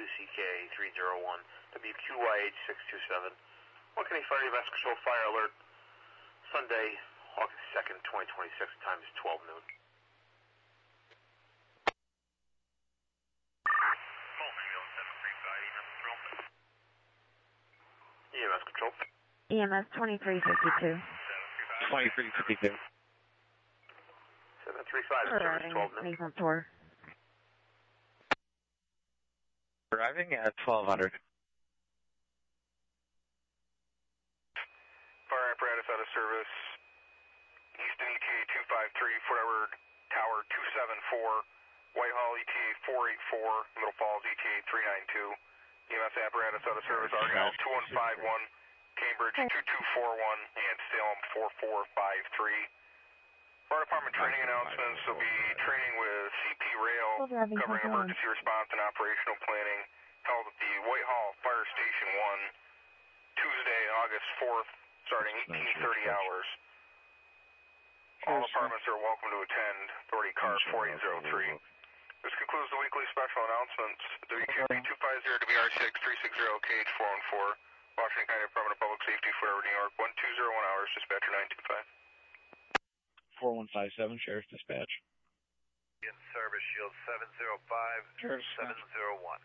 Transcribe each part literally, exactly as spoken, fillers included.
C K three zero one, W Q Y H six two seven. What can I fire U S Control Fire Alert, Sunday, August second, twenty twenty-six, time is twelve noon. E M S Control. E M S twenty-three fifty-two. twenty-three fifty-two. seven three five, service twelve noon. Nathan Tour. Arriving at twelve hundred. Fire apparatus out of service. Houston E T A two five three, Fort Edward Tower two seven four, Whitehall E T A four eight four, Middle Falls E T A three nine two. E M S apparatus out of service, Argyle two one five one, Cambridge two two four one, and Salem four four five three. Fire Department training announcements will be training with C P Rail, covering emergency response and operational planning, held at the Whitehall Fire Station one, Tuesday, August fourth, starting eighteen thirty hours. All departments are welcome to attend. Authority car four eight zero three. This concludes the weekly special announcements. W Q B two five zero W R six three six zero K H four one four, Washington County Department of Public Safety, Fort Edward, New York, one two zero one hours, dispatcher nine two five. four one five seven, Sheriff's Dispatch. In service, shield seven zero five, seven zero one.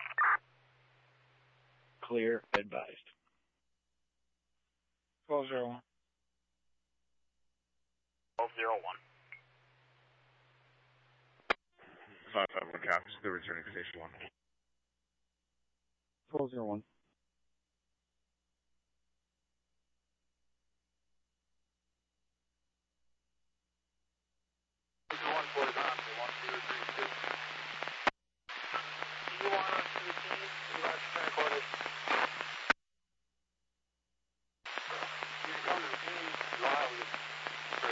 Clear, advised. twelve zero one. twelve zero one. five five one copies, the returning station one. twelve zero one. one four is on for one two three two. Do you want us to the team? Do you want us to